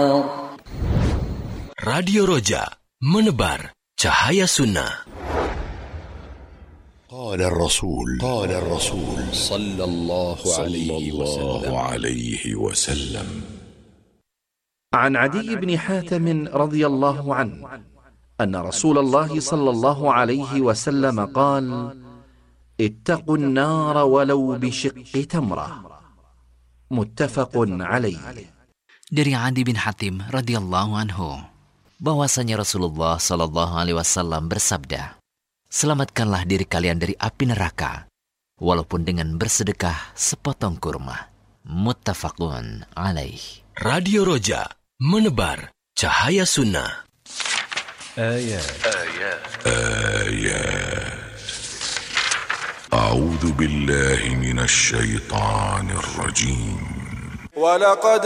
Radio Roja, menebar cahaya sunnah. قال الرسول صلى الله عليه وسلم. عن عدي بن حاتم رضي الله عنه أن رسول الله صلى الله عليه وسلم قال: اتقوا النار ولو بشق تمرة. متفق عليه. Dari Adi bin Hatim radhiyallahu anhu, bahwasanya Rasulullah sallallahu alaihi wasallam bersabda, selamatkanlah diri kalian dari api neraka, walaupun dengan bersedekah sepotong kurma. Muttafaqun alaih. Radio Roja, menebar cahaya sunnah. آيات أعوذ بالله من الشيطان الرجيم. ولقد